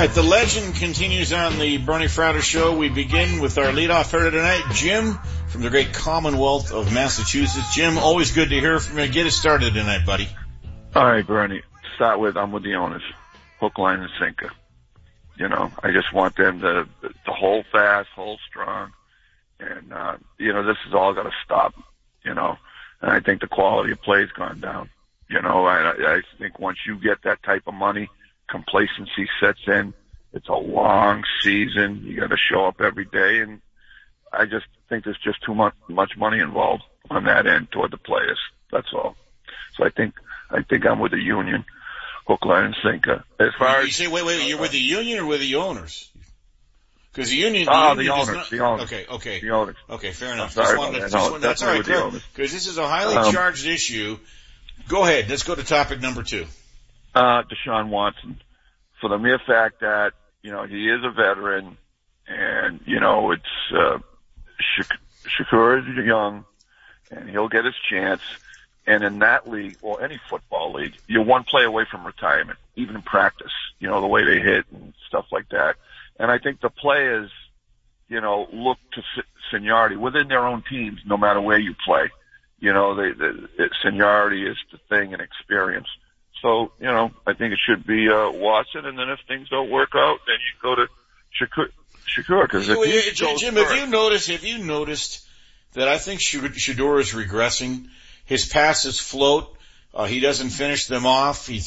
right, the legend continues on the Bernie Fratto Show. We begin with our leadoff hitter tonight, Jim from the great Commonwealth of Massachusetts. Jim, always good to hear from you. Get us started tonight, buddy. All right, Bernie. I'm with the owners. Hook, line, and sinker. You know, I just want them to hold fast, hold strong. And, this is all got to stop, And I think the quality of play's gone down. I think once you get that type of money, complacency sets in. It's a long season. You got to show up every day. And I just think there's just too much money involved on that end toward the players. That's all. So I think I'm with the union. Hook, line, and sinker. As far as you say, wait, you're with the union or with the owners? Because the union. The owners. The owners. Okay. The owners. Okay, fair enough. That's all right, because this is a highly charged issue. Go ahead. Let's go to topic number 2. Deshaun Watson, for the mere fact that he is a veteran, and it's Shakur is young, and he'll get his chance. And in that league, or any football league, you're one play away from retirement, even in practice, the way they hit and stuff like that. And I think the players, look to seniority within their own teams, no matter where you play. Seniority is the thing and experience. So, I think it should be Watson, and then if things don't work out, then you go to Shakur. Because Jim, have you noticed that I think Shedeur is regressing? His passes float. He doesn't finish them off. He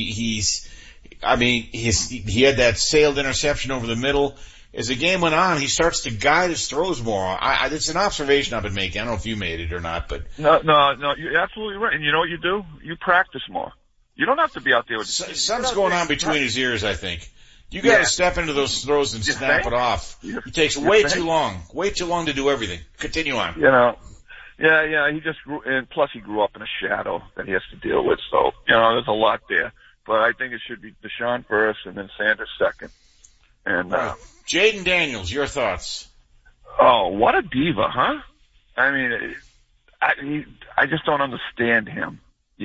had that sailed interception over the middle. As the game went on, he starts to guide his throws more. It's an observation I've been making. I don't know if you made it or not, but. No, you're absolutely right. And you know what you do? You practice more. You don't have to be out there with something's going on between his ears, I think. You gotta step into those throws and snap it off. It takes way too long to do everything. Continue on. Yeah, he just grew, and plus he grew up in a shadow that he has to deal with, so, there's a lot there. But I think it should be Deshaun first and then Sanders second. And, Jaden Daniels, your thoughts? Oh, what a diva, huh? I mean, I just don't understand him.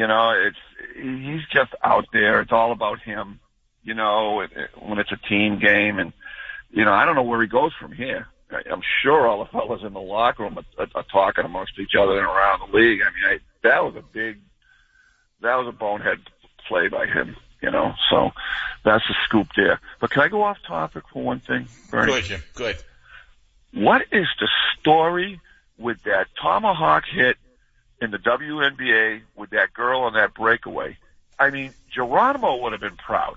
He's just out there. It's all about him, when it's a team game. And, I don't know where he goes from here. I'm sure all the fellas in the locker room are talking amongst each other and around the league. I mean, that was a bonehead play by him, so that's a scoop there. But can I go off topic for one thing, Bernie? Good, Jim. Good. What is the story with that tomahawk hit in the WNBA with that girl on that breakaway? I mean, Geronimo would have been proud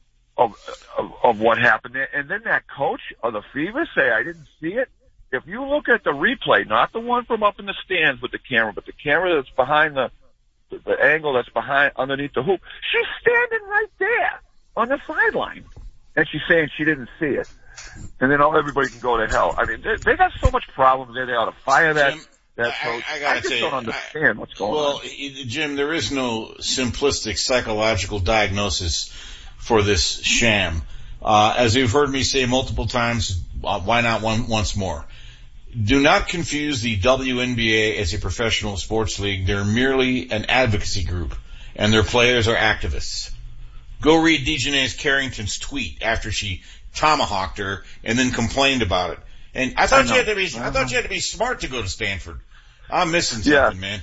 of what happened there. And then that coach of the Fever say, I didn't see it. If you look at the replay, not the one from up in the stands with the camera, but the camera that's behind the angle that's underneath the hoop, she's standing right there on the sideline. And she's saying she didn't see it. And then everybody can go to hell. I mean, they got so much problems there. They ought to fire that coach. I just don't understand what's going on. Well, Jim, there is no simplistic psychological diagnosis for this sham. As you've heard me say multiple times, why not once more? Do not confuse the WNBA as a professional sports league. They're merely an advocacy group, and their players are activists. Go read DeJounte Carrington's tweet after she tomahawked her and then complained about it. And I thought you had to be smart to go to Stanford. I'm missing something, man.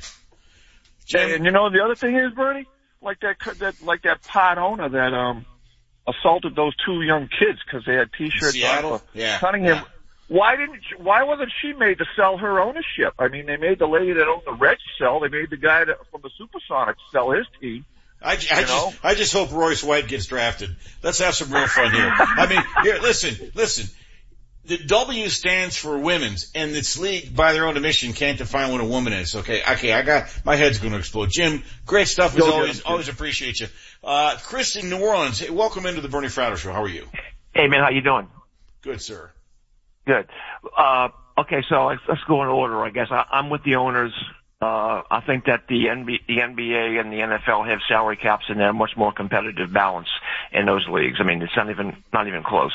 And the other thing is, Bernie, like that pot owner that assaulted those 2 young kids because they had T-shirts on for Cunningham. Yeah. Why wasn't she made to sell her ownership? I mean, they made the lady that owned the Reds sell. They made the guy from the Supersonics sell his team. I just hope Royce White gets drafted. Let's have some real fun here. I mean, here, listen. The W stands for women's, and this league, by their own admission, can't define what a woman is. Okay, my head's going to explode. Jim, great stuff as always appreciate you. Chris in New Orleans, hey, welcome into the Bernie Fratto Show. How are you? Hey man, how you doing? Good, sir. Good. Okay, so let's go in order, I guess. I'm with the owners. I think that the NBA and the NFL have salary caps and they're much more competitive balance in those leagues. I mean, it's not even close.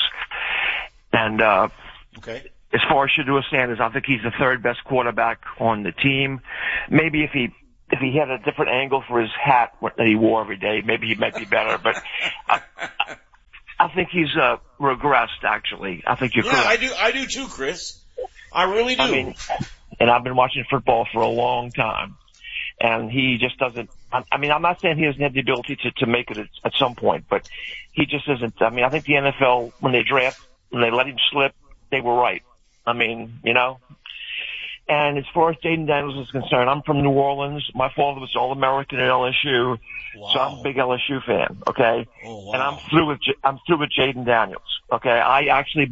And, okay. As far as Shedeur Sanders, I think he's the 3rd best quarterback on the team. Maybe if he had a different angle for his hat that he wore every day, maybe he might be better. But I think he's regressed. Actually, I think you're correct. Yeah, I do too, Chris. I really do. I mean, and I've been watching football for a long time, and he just doesn't. I mean, I'm not saying he doesn't have the ability to make it at some point, but he just isn't. I mean, I think the NFL, when they let him slip, they were right. I mean, you know. And as far as Jayden Daniels is concerned, I'm from New Orleans. My father was All-American at LSU, so I'm a big LSU fan. Okay, and I'm through with Jayden Daniels. Okay, I actually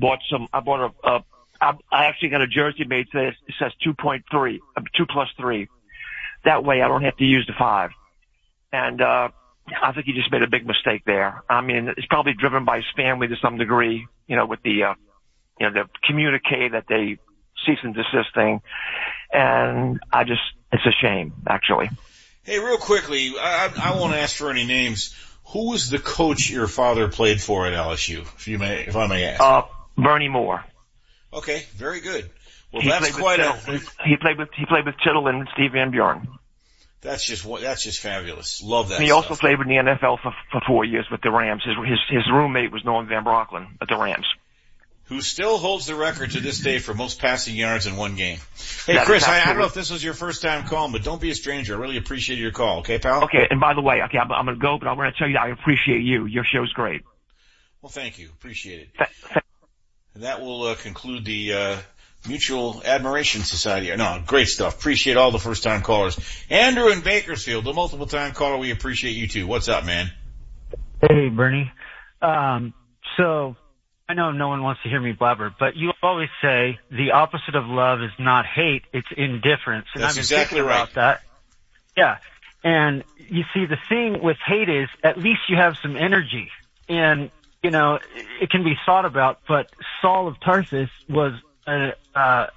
I actually got a jersey made that says 2.3, 2+3. That way I don't have to use the 5. And I think he just made a big mistake there. I mean, it's probably driven by his family to some degree, you know, with the the communique that they cease and desist thing. And it's a shame, actually. Hey, real quickly, I won't ask for any names. Who was the coach your father played for at LSU, if I may ask? Bernie Moore. Okay, very good. Well, he played with Tittle and Steve Van Buren. That's just fabulous. Love that. He also played in the NFL for 4 years with the Rams. His roommate was Norm Van Brocklin at the Rams, who still holds the record to this day for most passing yards in one game. Hey, Chris, I don't know if this was your first time calling, but don't be a stranger. I really appreciate your call. Okay, pal? Okay, and by the way, I'm going to go, but I want to tell you I appreciate you. Your show's great. Well, thank you. Appreciate it. And that will conclude the Mutual Admiration Society. No, great stuff. Appreciate all the first-time callers. Andrew in Bakersfield, the multiple-time caller, we appreciate you too. What's up, man? Hey, Bernie. So I know no one wants to hear me blabber, but you always say the opposite of love is not hate, it's indifference. And That's I've been exactly thinking right. about that. Yeah. And you see, the thing with hate is at least you have some energy. And, you know, it can be thought about, but Saul of Tarsus was a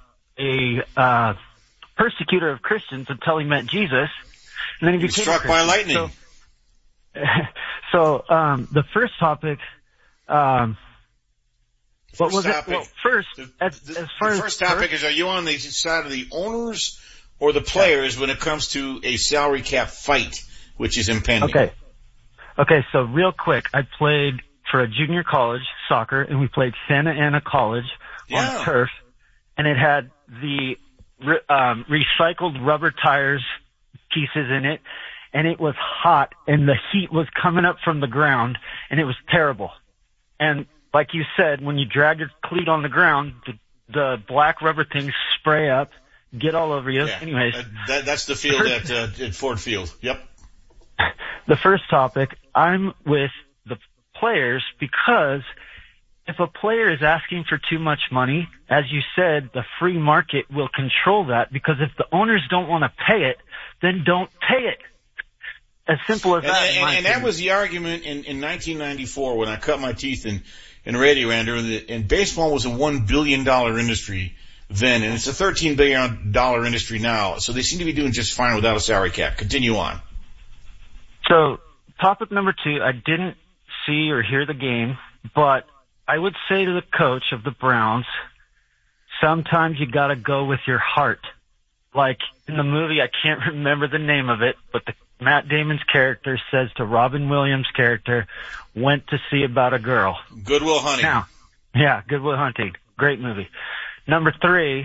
persecutor of Christians until he met Jesus. And then he became struck by lightning. So the first topic, what was it? Well, first, the first topic is, are you on the side of the owners or the players when it comes to a salary cap fight, which is impending? Okay, so real quick, I played for a junior college soccer, and we played Santa Ana College on turf, and it had the recycled rubber tires pieces in it, and it was hot, and the heat was coming up from the ground, and it was terrible. And like you said, when you drag your cleat on the ground, the black rubber things spray up, get all over you. Yeah. Anyways. That's the field at Ford Field. Yep. The first topic, I'm with the players because if a player is asking for too much money, as you said, the free market will control that, because if the owners don't want to pay it, then don't pay it. As simple as that. And that was the argument in 1994 when I cut my teeth in radio, Andrew, and baseball was a $1 billion industry then, and it's a $13 billion industry now, so they seem to be doing just fine without a salary cap. Continue on. So, topic number 2, I didn't see or hear the game, but I would say to the coach of the Browns, sometimes you gotta go with your heart. Like in the movie, I can't remember the name of it, but Matt Damon's character says to Robin Williams' character, went to see about a girl. Good Will Hunting. Now, yeah, Good Will Hunting. Great movie. Number 3,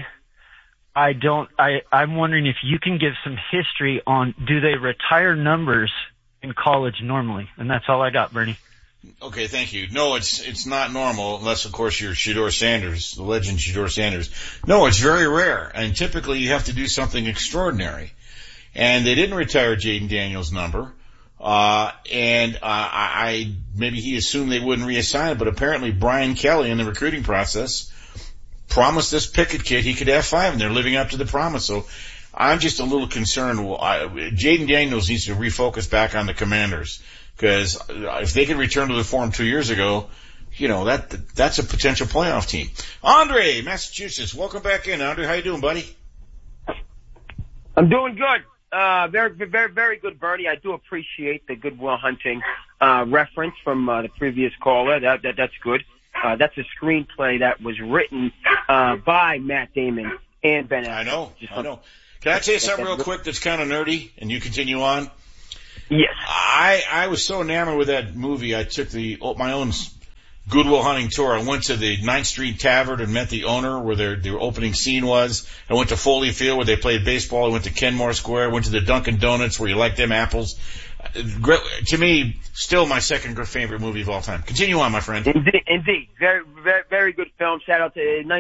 I'm wondering if you can give some history on, do they retire numbers in college normally? And that's all I got, Bernie. Okay, thank you. No, it's not normal unless, of course, you're Shedeur Sanders, the legend Shedeur Sanders. No, it's very rare, and typically you have to do something extraordinary. And they didn't retire Jayden Daniels' number, and maybe he assumed they wouldn't reassign it, but apparently Brian Kelly in the recruiting process promised this Pickett kid he could have 5, and they're living up to the promise. So I'm just a little concerned. Jayden Daniels needs to refocus back on the Commanders, because if they could return to the form 2 years ago, you know, that's a potential playoff team. Andre, Massachusetts, welcome back in. Andre, how you doing, buddy? I'm doing good. Very, very, very good, Bernie. I do appreciate the Good Will Hunting reference from the previous caller. That's good. That's a screenplay that was written by Matt Damon and Ben Affleck. I know. Can I tell you something real quick that's kind of nerdy, and you continue on? Yes. I was so enamored with that movie, I took my own Good Will Hunting tour. I went to the 9th Street Tavern and met the owner where their opening scene was. I went to Foley Field where they played baseball. I went to Kenmore Square. I went to the Dunkin' Donuts where you like them apples. To me, still my second favorite movie of all time. Continue on, my friend. Indeed. Very, very, very good film. Shout out to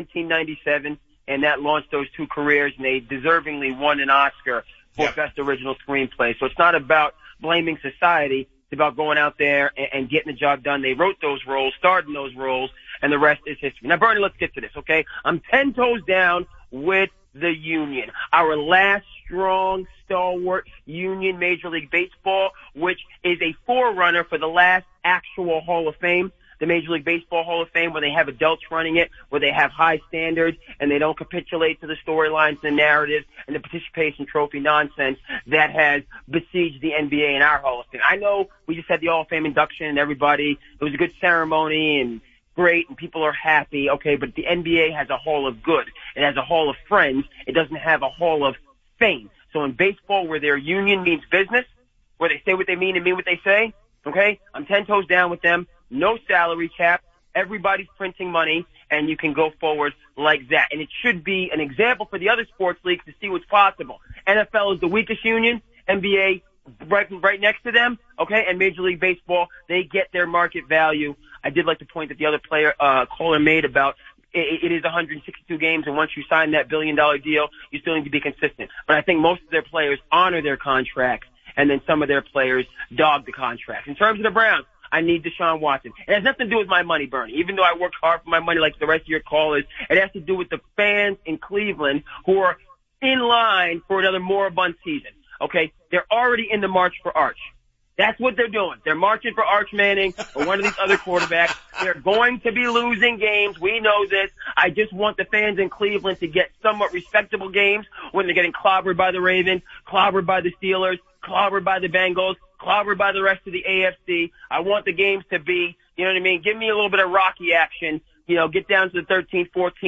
1997, and that launched those two careers, and they deservingly won an Oscar for Best Original Screenplay. So it's not about blaming society. It's about going out there and getting the job done. They wrote those roles, starred in those roles, and the rest is history. Now, Bernie, let's get to this, okay? I'm 10 toes down with the Union, our last strong, stalwart Union, Major League Baseball, which is a forerunner for the last actual Hall of Fame, the Major League Baseball Hall of Fame, where they have adults running it, where they have high standards, and they don't capitulate to the storylines, the narratives, and the participation trophy nonsense that has besieged the NBA and our Hall of Fame. I know we just had the Hall of Fame induction and everybody, it was a good ceremony and great, and people are happy, okay, but the NBA has a Hall of Good. It has a Hall of Friends. It doesn't have a Hall of Fame. So in baseball, where their union means business, where they say what they mean and mean what they say, okay, I'm 10 toes down with them. No salary cap. Everybody's printing money, and you can go forward like that. And it should be an example for the other sports leagues to see what's possible. NFL is the weakest union. NBA right next to them, okay, and Major League Baseball, they get their market value. I did like the point that the other caller made about it is 162 games, and once you sign that $1 billion deal, you still need to be consistent. But I think most of their players honor their contracts, and then some of their players dog the contracts. In terms of the Browns, I need Deshaun Watson. It has nothing to do with my money, Bernie. Even though I worked hard for my money like the rest of your callers, it has to do with the fans in Cleveland who are in line for another moribund season. Okay? They're already in the march for Arch. That's what they're doing. They're marching for Arch Manning or one of these other quarterbacks. They're going to be losing games. We know this. I just want the fans in Cleveland to get somewhat respectable games when they're getting clobbered by the Ravens, clobbered by the Steelers, clobbered by the Bengals, clobbered by the rest of the AFC. I want the games to be, you know what I mean? Give me a little bit of Rocky action, you know, get down to the 13th,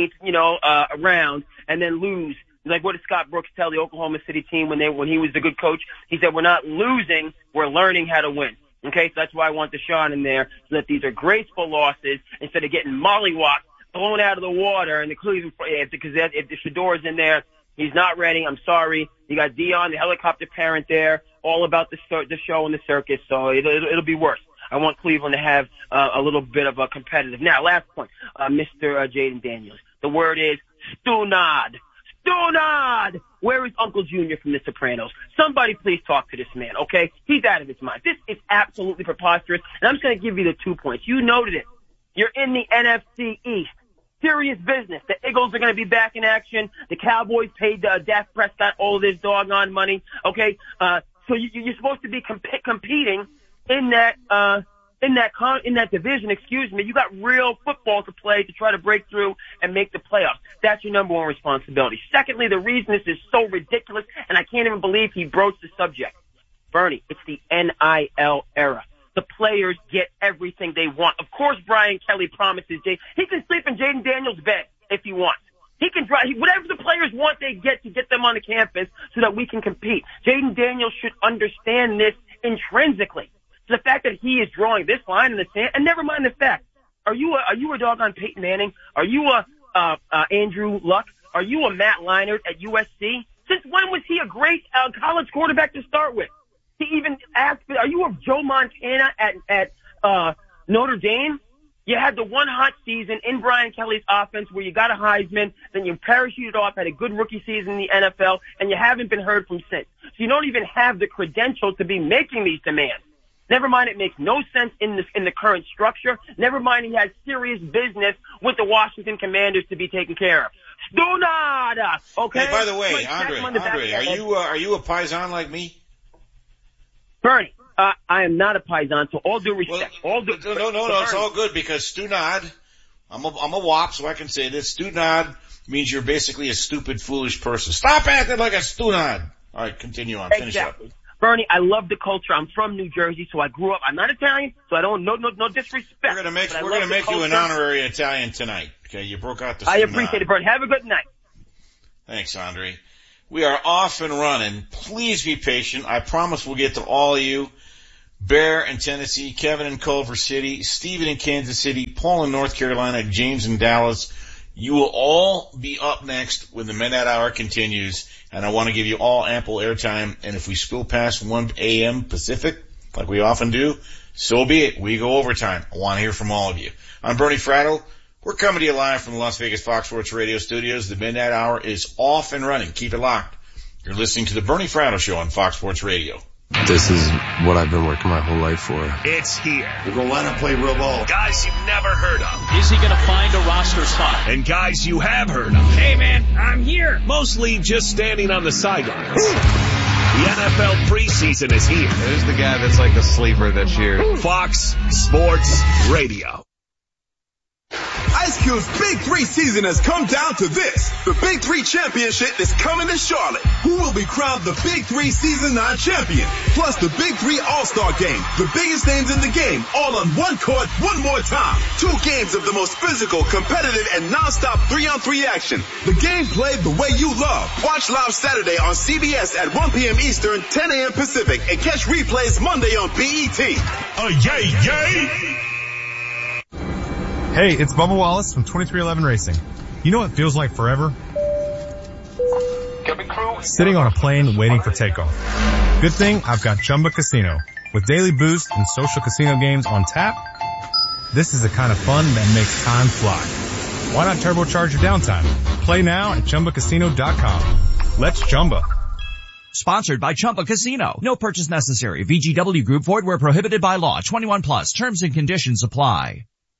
14th, round and then lose. Like, what did Scott Brooks tell the Oklahoma City team when he was the good coach? He said, we're not losing, we're learning how to win. Okay, so that's why I want Deshaun in there, so that these are graceful losses instead of getting mollywopped, blown out of the water, and the Cleveland, because if the Shador's in there, he's not ready. I'm sorry. You got Dion, the helicopter parent there, all about the show and the circus, so it'll be worse. I want Cleveland to have a little bit of a competitive. Now, last point, Mr. Jaden Daniels. The word is Stunad. Stunad! Where is Uncle Junior from The Sopranos? Somebody please talk to this man, okay? He's out of his mind. This is absolutely preposterous, and I'm just going to give you the 2 points. You noted it. You're in the NFC East. Serious business. The Eagles are going to be back in action. The Cowboys paid Dak Prescott all of his doggone money, okay? So you're supposed to be competing in that division, You got real football to play to try to break through and make the playoffs. That's your number one responsibility. Secondly, the reason this is so ridiculous, and I can't even believe he broached the subject. Bernie, it's the NIL era. The players get everything they want. Of course, Brian Kelly promises he can sleep in Jaden Daniels' bed if he wants. He can drive whatever the players want. They get to get them on the campus so that we can compete. Jaden Daniels should understand this intrinsically. The fact that he is drawing this line in the sand, and never mind the fact, are you a doggone Peyton Manning? Are you a Andrew Luck? Are you a Matt Leinart at USC? Since when was he a great college quarterback to start with? To even ask, are you a Joe Montana at Notre Dame? You had the one hot season in Brian Kelly's offense where you got a Heisman, then you parachuted off, had a good rookie season in the NFL, and you haven't been heard from since. So you don't even have the credentials to be making these demands. Never mind, it makes no sense in the current structure. Never mind, he has serious business with the Washington Commanders to be taken care of. Stunada, okay? Hey, by the way, Andre, are you a Paisan like me? Bernie, I am not a Paisan, so all due respect. No, it's all good because Stunad, I'm a WAP, so I can say this. Stunad means you're basically a stupid, foolish person. Stop acting like a Stunad. All right, continue on. Finish exactly. Up. Bernie, I love the culture. I'm from New Jersey, so I grew up. I'm not Italian, so I don't no disrespect. We're gonna make you an honorary Italian tonight. Okay, you broke out the. I appreciate it, Bernie. Have a good night. Thanks, Andre. We are off and running. Please be patient. I promise we'll get to all of you. Bear in Tennessee, Kevin in Culver City, Stephen in Kansas City, Paul in North Carolina, James in Dallas. You will all be up next when the Midnight Hour continues, and I want to give you all ample airtime. And if we spill past 1 a.m. Pacific, like we often do, so be it. We go overtime. I want to hear from all of you. I'm Bernie Fratto. We're coming to you live from the Las Vegas Fox Sports Radio studios. The Midnight Hour is off and running. Keep it locked. You're listening to the Bernie Fratto Show on Fox Sports Radio. This is what I've been working my whole life for. It's here. We're going to line up, play real ball. Guys you've never heard of. Is he going to find a roster spot? And guys you have heard of. Hey, man, I'm here. Mostly just standing on the sidelines. The NFL preseason is here. There's the guy that's like a sleeper this year. Fox Sports Radio. Ice Cube's Big 3 season has come down to this. The Big 3 Championship is coming to Charlotte. Who will be crowned the Big 3 Season 9 champion? Plus the Big 3 All-Star Game. The biggest names in the game, all on one court, one more time. 2 games of the most physical, competitive, and non-stop 3-on-3 action. The game played the way you love. Watch live Saturday on CBS at 1 p.m. Eastern, 10 a.m. Pacific, and catch replays Monday on BET. Yay, yay! Hey, it's Bubba Wallace from 2311 Racing. You know what feels like forever? Sitting on a plane waiting for takeoff. Good thing I've got Chumba Casino. With daily boosts and social casino games on tap, this is the kind of fun that makes time fly. Why not turbocharge your downtime? Play now at ChumbaCasino.com. Let's Chumba. Sponsored by Chumba Casino. No purchase necessary. VGW Group. Void where prohibited by law. 21 plus. Terms and conditions apply.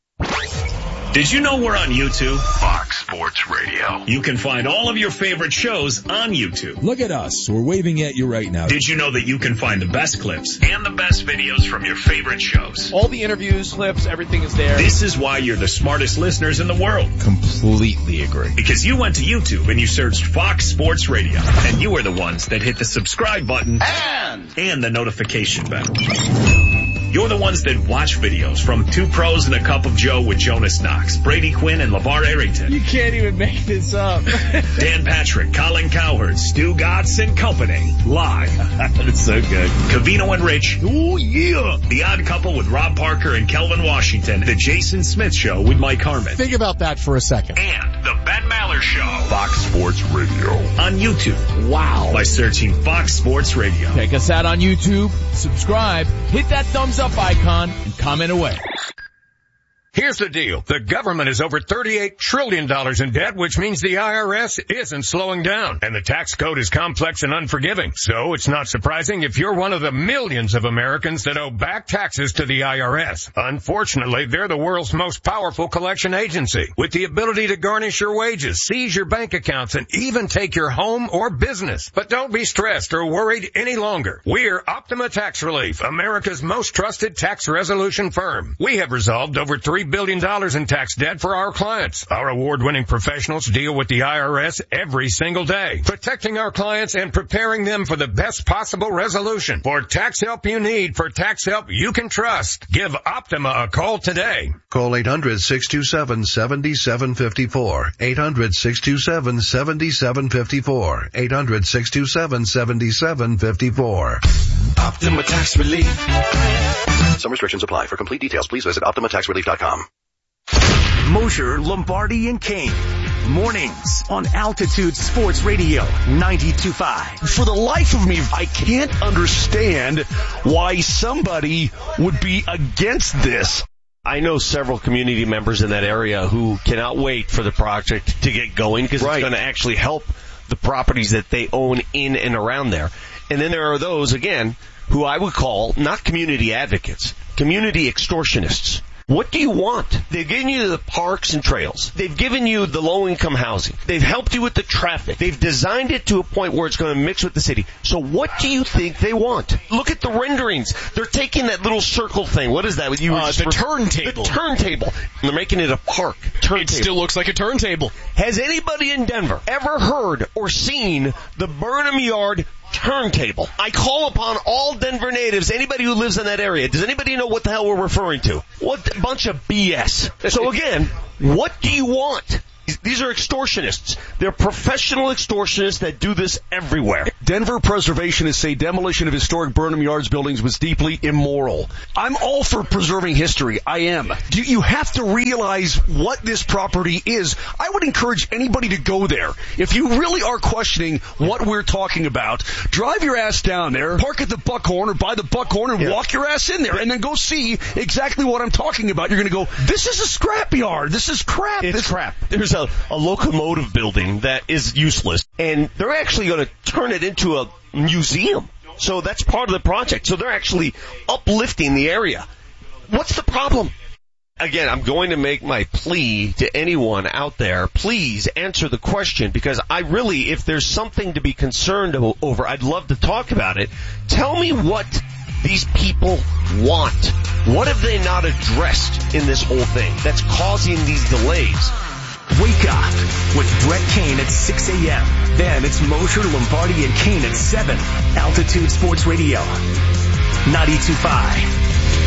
Did you know we're on YouTube? Fox Sports Radio. You can find all of your favorite shows on YouTube. Look at us. We're waving at you right now. Did you know that you can find the best clips and the best videos from your favorite shows? All the interviews, clips, everything is there. This is why you're the smartest listeners in the world. Completely agree. Because you went to YouTube and you searched Fox Sports Radio. And you are the ones that hit the subscribe button and the notification bell. You're the ones that watch videos from Two Pros and a Cup of Joe with Jonas Knox, Brady Quinn, and LeVar Arrington. You can't even make this up. Dan Patrick, Colin Cowherd, Stu Gatz and Company. Live. That's so good. Covino and Rich. Oh, yeah. The Odd Couple with Rob Parker and Kelvin Washington. The Jason Smith Show with Mike Harmon. Think about that for a second. And the Ben Maller Show. Fox Sports Radio. On YouTube. Wow. By searching Fox Sports Radio. Check us out on YouTube. Subscribe. Hit that thumbs up icon and comment away. Here's the deal. The government is over $38 trillion in debt, which means the IRS isn't slowing down. And the tax code is complex and unforgiving. So it's not surprising if you're one of the millions of Americans that owe back taxes to the IRS. Unfortunately, they're the world's most powerful collection agency, with the ability to garnish your wages, seize your bank accounts, and even take your home or business. But don't be stressed or worried any longer. We're Optima Tax Relief, America's most trusted tax resolution firm. We have resolved over $3 billion in tax debt for our clients. Our award-winning professionals deal with the IRS every single day, protecting our clients and preparing them for the best possible resolution. For tax help you need, for tax help you can trust, give Optima a call today. Call 800-627-7754. 800-627-7754. 800-627-7754. Optima Tax Relief. Some restrictions apply. For complete details, please visit OptimaTaxRelief.com. Mosher, Lombardi, and Kane. Mornings on Altitude Sports Radio 92.5. For the life of me, I can't understand why somebody would be against this. I know several community members in that area who cannot wait for the project to get going because it's going to actually help the properties that they own in and around there. And then there are those, again, who I would call not community advocates, community extortionists. What do you want? They've given you the parks and trails. They've given you the low-income housing. They've helped you with the traffic. They've designed it to a point where it's going to mix with the city. So what do you think they want? Look at the renderings. They're taking that little circle thing. What is that? The turntable. The turntable. They're making it a park. It still looks like a turntable. Has anybody in Denver ever heard or seen the Burnham Yard turntable? I call upon all Denver natives, anybody who lives in that area. Does anybody know what the hell we're referring to? What bunch of BS. So again, what do you want? These are extortionists. They're professional extortionists that do this everywhere. Denver preservationists say demolition of historic Burnham Yards buildings was deeply immoral. I'm all for preserving history. I am. You have to realize what this property is. I would encourage anybody to go there. If you really are questioning what we're talking about, drive your ass down there, park at the Buckhorn or by the Buckhorn and walk your ass in there and then go see exactly what I'm talking about. You're going to go, this is a scrapyard. This is crap. It's crap. There's a locomotive building that is useless, and they're actually going to turn it into a museum. So that's part of the project. So they're actually uplifting the area. What's the problem? Again, I'm going to make my plea to anyone out there. Please answer the question, because I really, if there's something to be concerned over, I'd love to talk about it. Tell me what these people want. What have they not addressed in this whole thing that's causing these delays? Wake up with Brett Kane at 6 a.m. Then it's Mosher, Lombardi, and Kane at 7. Altitude Sports Radio, 92.5.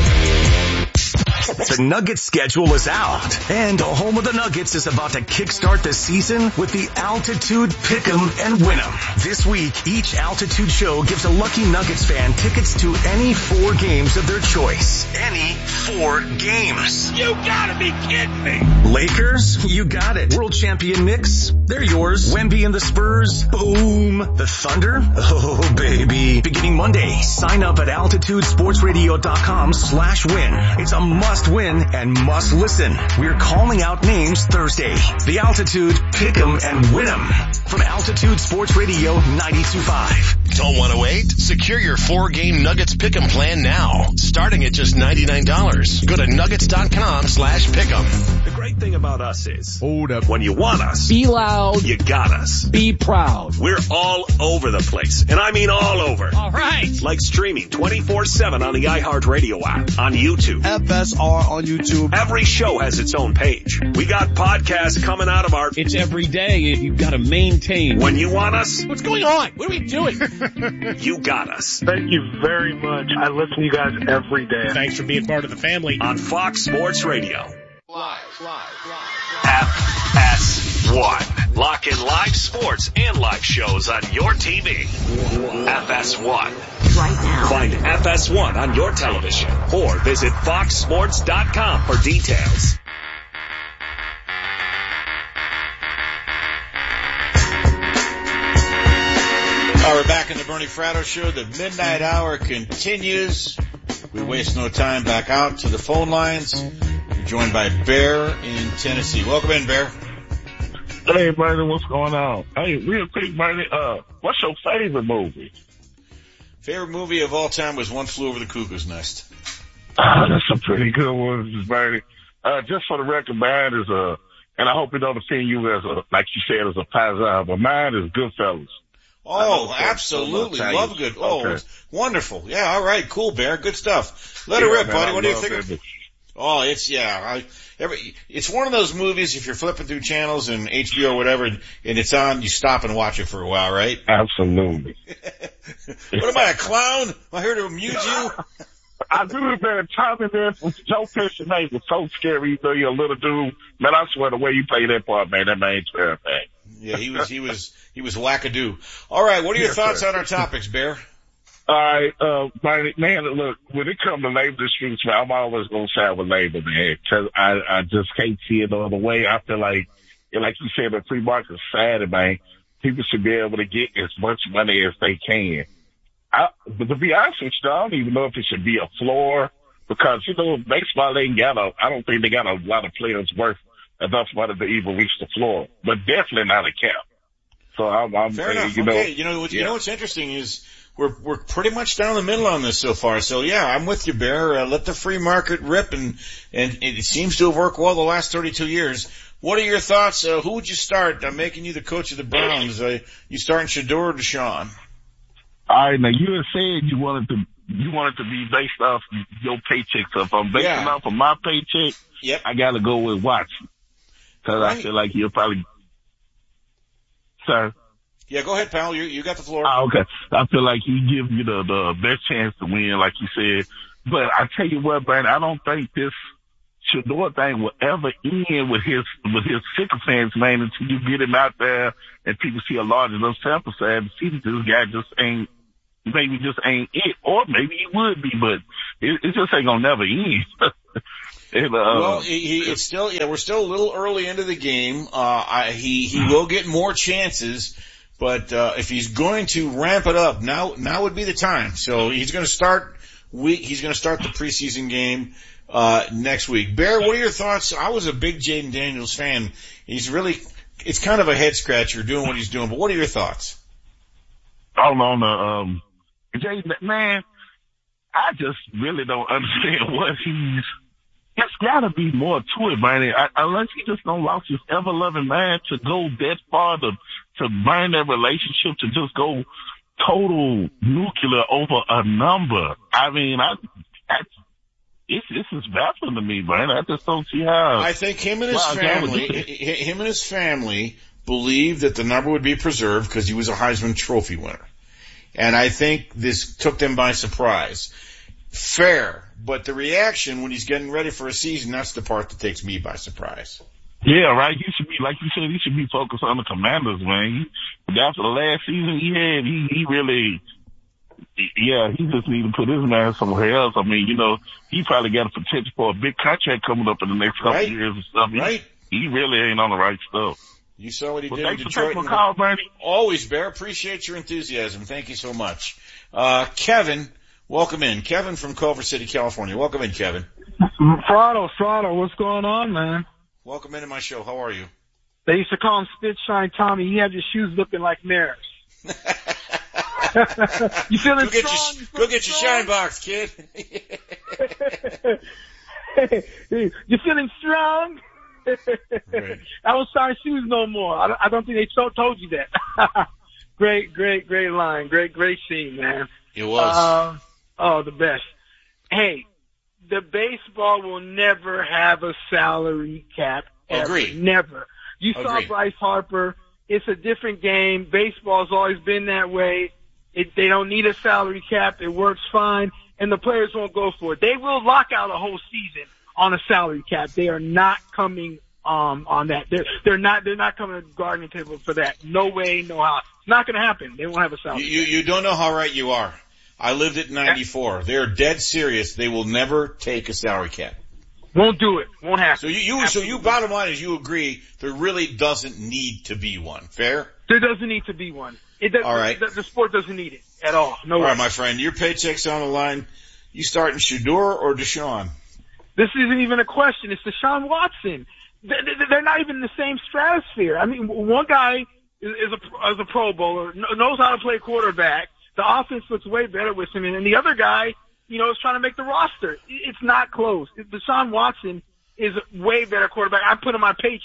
The Nuggets schedule is out, and the home of the Nuggets is about to kickstart the season with the Altitude Pick'em and Win'em. This week, each Altitude show gives a lucky Nuggets fan tickets to any 4 games of their choice. Any 4 games. You gotta be kidding me. Lakers? You got it. World champion Knicks? They're yours. Wemby and the Spurs? Boom. The Thunder? Oh, baby. Beginning Monday, sign up at altitudesportsradio.com/win. It's a must win and must listen. We're calling out names Thursday. The Altitude Pick'em and Win 'em from Altitude Sports Radio 92.5. Don't want to wait? Secure your 4-game Nuggets Pick'em plan now, starting at just $99. Go to nuggets.com/pick'em. The great thing about us is, hold up, when you want us, be loud, you got us. Be proud. We're all over the place, and I mean all over. All right. Like streaming 24/7 on the iHeartRadio app, on YouTube, FSR on YouTube. Every show has its own page. We got podcasts coming out of our... It's every day. You've got to maintain. When you want us... What's going on? What are we doing? You got us. Thank you very much. I listen to you guys every day. Thanks for being part of the family on Fox Sports Radio. FS1. Lock in live sports and live shows on your TV. FS1. Right now. Find FS1 on your television or visit foxsports.com for details. All right, we're back in the Bernie Fratto Show. The midnight hour continues. We waste no time. Back out to the phone lines. We're joined by Bear in Tennessee. Welcome in, Bear. Hey, Bernie, what's going on? Hey, real quick, Bernie, what's your favorite movie? Favorite movie of all time was One Flew Over the Cuckoo's Nest. That's a pretty good one, Bernie. Just for the record, mine is and I hope it don't offend you as like you said, as a Paisan, but mine is Goodfellas. Oh, absolutely. Love good. Oh, okay. Wonderful. Yeah, all right, cool, Bear. Good stuff. Let it rip, man, buddy. What do you think? Oh, it's one of those movies, if you're flipping through channels and HBO or whatever, and it's on, you stop and watch it for a while, right? Absolutely. What am I, a clown? Am I here to amuse you? I do, man. Tommy, man, Joe Pesci, man, was so scary. You know, you're a little dude. Man, I swear the way you play that part, man, that man terrifying. Yeah, he was wackadoo. All right, what are your thoughts on our topics, Bear? All right, man, look, when it comes to labor disputes, man, I'm always going to side with labor, man, because I just can't see it the other way. I feel like you said, the free market's sad, man. People should be able to get as much money as they can. But to be honest with you, I don't even know if it should be a floor, because, you know, baseball I don't think they got a lot of players worth enough money to even reach the floor, but definitely not a cap. So I'm fair enough. You know what's interesting is we're pretty much down the middle on this so far. So yeah, I'm with you, Bear. Let the free market rip, and it seems to have worked well the last 32 years. What are your thoughts? Who would you start? I'm making you the coach of the Browns. You starting Shedeur or Deshaun? All right, now you had said you wanted to be based off your paycheck. So if I'm basing off of my paycheck, yep, I got to go with Watson. Because I feel like you'll probably, sir. Yeah, go ahead, pal. You got the floor. Oh, okay. I feel like he gives you the best chance to win, like you said. But I tell you what, Brandon, I don't think this Shedeur thing will ever end with his sycophants, man, until you get him out there and people see a large enough sample size to see that this guy just ain't it. Or maybe he would be, but it just ain't gonna never end. And, well, it's still, we're still a little early into the game. He will get more chances, but, if he's going to ramp it up, now would be the time. So he's going to start the preseason game, next week. Bear, what are your thoughts? I was a big Jaden Daniels fan. It's kind of a head scratcher doing what he's doing, but what are your thoughts? On Jaden, man, I just really don't understand what there's gotta be more to it, man. Unless he just don't lost his ever-loving mind to go that far to burn that relationship, to just go total nuclear over a number. I mean, this is baffling to me, man. I just don't see how. I think him and his family believed that the number would be preserved because he was a Heisman Trophy winner. And I think this took them by surprise. Fair. But the reaction when he's getting ready for a season, that's the part that takes me by surprise. Yeah, right. He should be, like you said, he should be focused on the Commanders, man. After the last season he had, he really, he just need to put his man somewhere else. I mean, he probably got a potential for a big contract coming up in the next couple of years or something. Right. He really ain't on the right stuff. You saw what he did in Detroit. Thanks for taking my call, Bernie. Always, Bear. Appreciate your enthusiasm. Thank you so much. Kevin, welcome in. Kevin from Culver City, California. Welcome in, Kevin. Frotto, what's going on, man? Welcome into my show. How are you? They used to call him Spit Shine Tommy. He had your shoes looking like mirrors. You feeling strong? Go get your shine box, kid. You feeling strong? Right. I don't sign shoes no more. I don't think they told you that. Great line. Great scene, man. It was. The best. Hey, the baseball will never have a salary cap. Agree. Never. You saw Bryce Harper. It's a different game. Baseball's always been that way. They don't need a salary cap. It works fine. And the players won't go for it. They will lock out a whole season on a salary cap. They are not coming on that. They're not coming to the bargaining table for that. No way, no how. It's not going to happen. They won't have a salary cap. You don't know how right you are. I lived it in 94. They're dead serious. They will never take a salary cap. Won't do it. Won't happen. So you bottom line is you agree there really doesn't need to be one. Fair? There doesn't need to be one. It does, all right. The sport doesn't need it at all. No way. All right, my friend. Your paycheck's on the line. You starting Shedeur or Deshaun? This isn't even a question. It's Deshaun Watson. They're not even in the same stratosphere. I mean, one guy is a Pro Bowler, knows how to play quarterback. The offense looks way better with him, and the other guy, is trying to make the roster. It's not close. Deshaun Watson is a way better quarterback. I'm putting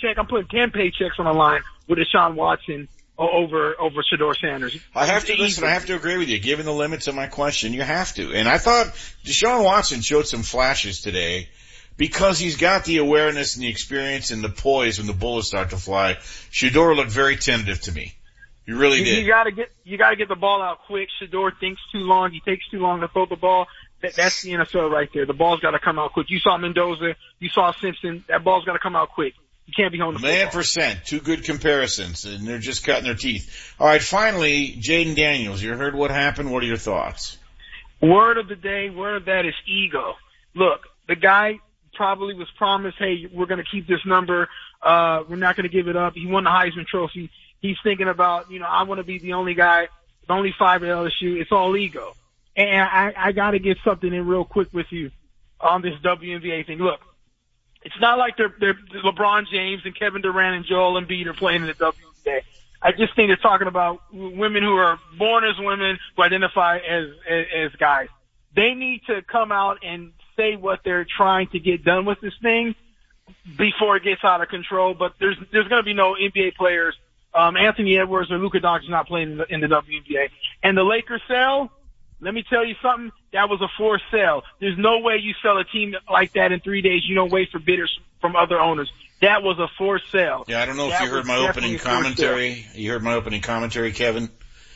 10 paychecks on the line with Deshaun Watson over Shedeur Sanders. I have to agree with you. Given the limits of my question, you have to. And I thought Deshaun Watson showed some flashes today because he's got the awareness and the experience and the poise when the bullets start to fly. Shedeur looked very tentative to me. You really did. You gotta get the ball out quick. Shedeur thinks too long. He takes too long to throw the ball. That's the NFL right there. The ball's gotta come out quick. You saw Mendoza. You saw Simpson. That ball's gotta come out quick. You can't be holding the football. %. Two good comparisons, and they're just cutting their teeth. All right, finally, Jaden Daniels. You heard what happened? What are your thoughts? Word of the day, word of that is ego. Look, the guy probably was promised, hey, we're going to keep this number. We're not going to give it up. He won the Heisman Trophy. He's thinking about, I want to be the only guy, the only 5 at LSU. It's all ego. And I got to get something in real quick with you on this WNBA thing. Look, it's not like they're LeBron James and Kevin Durant and Joel Embiid are playing in the WNBA. I just think they're talking about women who are born as women who identify as guys. They need to come out and say what they're trying to get done with this thing before it gets out of control. But there's going to be no NBA players. Anthony Edwards or Luka Doncic not playing in the WNBA. And the Lakers sale, let me tell you something, that was a forced sale. There's no way you sell a team like that in 3 days. You don't wait for bidders from other owners. That was a forced sale. Yeah, I don't know if you heard my opening commentary. You heard my opening commentary, Kevin?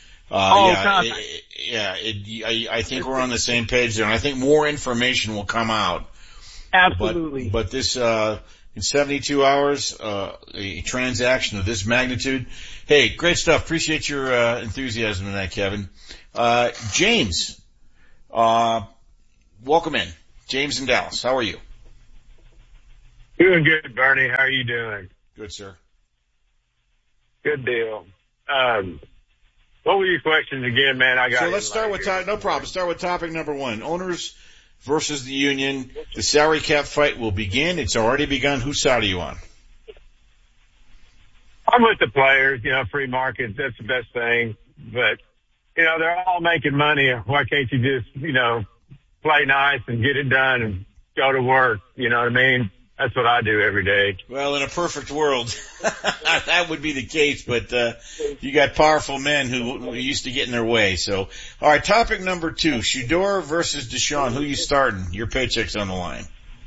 I think we're on the same page there, and I think more information will come out Absolutely. But this, in 72 hours, a transaction of this magnitude. Hey, great stuff. Appreciate your enthusiasm tonight, Kevin. James, welcome in. James in Dallas. How are you? Doing good, Bernie. How are you doing? Good, sir. Good deal. What were your questions again, man? So let's start with no problem. Start with topic number one. Owners versus the union. The salary cap fight will begin. It's already begun. Whose side are you on? I'm with the players. Free market. That's the best thing. But they're all making money. Why can't you just play nice and get it done and go to work? You know what I mean? That's what I do every day. Well, in a perfect world, that would be the case, but you got powerful men who used to get in their way. So, all right, topic number two, Shedeur versus Deshaun. Who you starting? Your paycheck's on the line.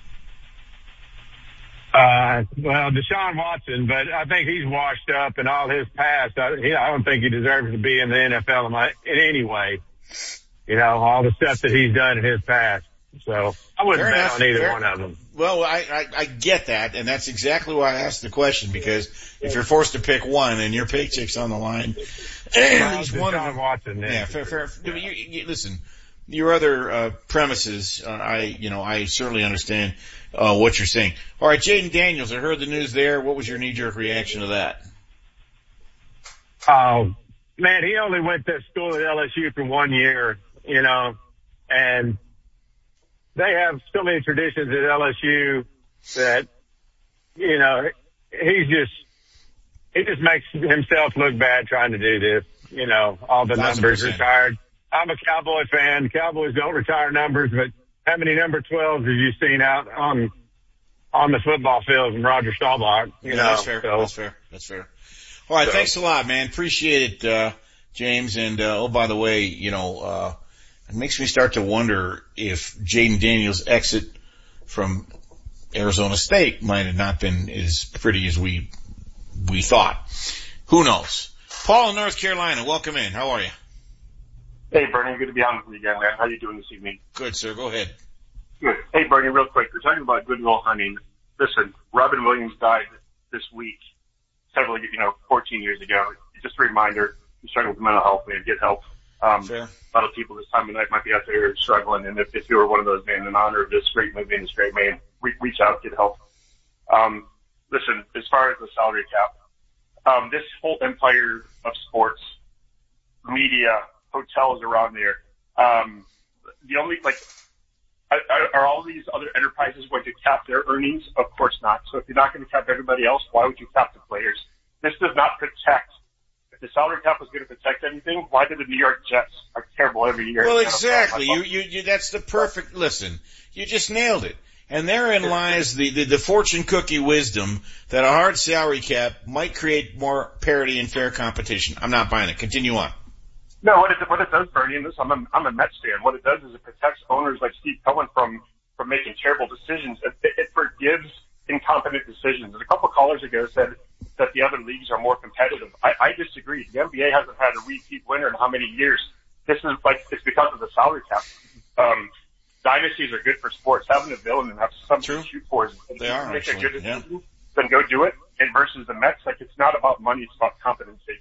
Well, Deshaun Watson, but I think he's washed up in all his past. I don't think he deserves to be in the NFL in any way. All the stuff that he's done in his past. So I wouldn't bet on either one of them. Well, I get that, and that's exactly why I asked the question, because if you're forced to pick one and your paycheck's on the line, he's one of them. Watson, yeah, fair. Listen, your other premises, I certainly understand what you're saying. All right, Jaden Daniels, I heard the news there. What was your knee-jerk reaction to that? Oh, man, he only went to school at LSU for 1 year, and they have so many traditions at LSU that, he just makes himself look bad trying to do this. All the numbers retired. I'm a Cowboy fan. Cowboys don't retire numbers, but how many number 12s have you seen out on the football field from Roger Staubach? That's fair. So. That's fair. All right. Thanks a lot, man. Appreciate it, James. And, by the way, it makes me start to wonder if Jaden Daniels' exit from Arizona State might have not been as pretty as we thought. Who knows? Paul in North Carolina, welcome in. How are you? Hey, Bernie. Good to be on with you again, man. How are you doing this evening? Good, sir. Go ahead. Good. Hey, Bernie, real quick. We're talking about Goodwill Hunting. Listen, Robin Williams died this week, 14 years ago. Just a reminder, you're struggling with mental health, man. Get help. Fair. A lot of people this time of night might be out there struggling, and if you were one of those, man, in honor of this great movie and this great man, reach out, get help. Listen, as far as the salary cap, this whole empire of sports, media, hotels around there, are all these other enterprises going to cap their earnings? Of course not. So if you're not going to cap everybody else, why would you cap the players? This does not protect. The salary cap was going to protect anything. Why did the New York Jets are terrible every year? Well, exactly. You that's the perfect, listen, you just nailed it. And therein lies the fortune cookie wisdom that a hard salary cap might create more parity and fair competition. I'm not buying it. Continue on. No, what it does, Bernie, and this, I'm a Mets fan. What it does is it protects owners like Steve Cohen from making terrible decisions. It forgives incompetent decisions. And a couple of callers ago said that the other leagues are more competitive. I disagree. The NBA hasn't had a repeat winner in how many years? This is it's because of the salary cap. Dynasties are good for sports. Having a villain and have something to shoot for. They are make actually, a good decision, then go do it. And versus the Mets, it's not about money, it's about competency.